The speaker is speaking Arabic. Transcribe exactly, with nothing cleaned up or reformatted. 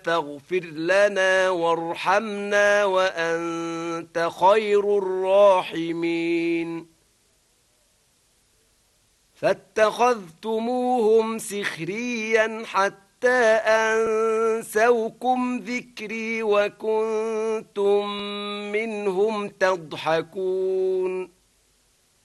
فاغفر لنا وارحمنا وأنت خير الراحمين فاتخذتموهم سخريا حتى أنسوكم ذكري وكنتم منهم تضحكون